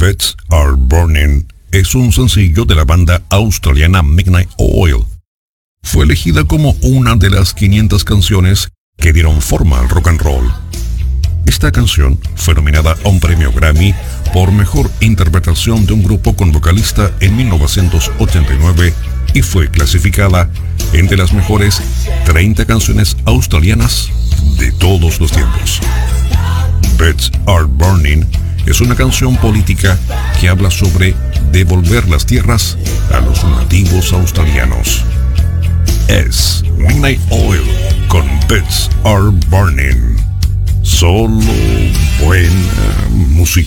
Beds Are Burning es un sencillo de la banda australiana Midnight Oil. Fue elegida como una de las 500 canciones que dieron forma al rock and roll. Esta canción fue nominada a un premio Grammy por mejor interpretación de un grupo con vocalista en 1989 y fue clasificada entre las mejores 30 canciones australianas de todos los tiempos. Beds Are Burning es una canción política que habla sobre devolver las tierras a los nativos australianos. Es Midnight Oil con Beds Are Burning. Solo buena música.